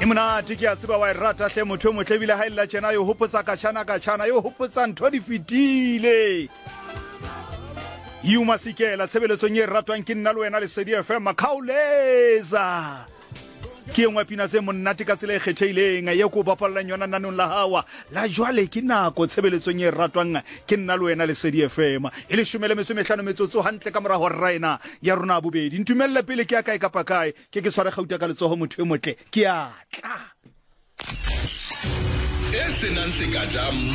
Monate ke a tseba wa rata hle motho o motle bile ha illa tjena yo hopotsa ka tjana yo hopotsa ntho di fitile Yuma Sikela tshebeletso nye ratwang ke nna le wena le Lesedi FM Makauleza ke engwe pina tse monate ka tsela e kgetheileng ye go bapallang yona nanong la hawa la jwale ke nako tshebeletso nye ratwang ke nna le wena le Lesedi FM e le 15 metsotso hantle ka mora hore raina ya rona bobedi ntumelle pele ke ya kae kapa kae ke sware gauta ka letsoho motho e motle ke a tla Ese nan se ka jam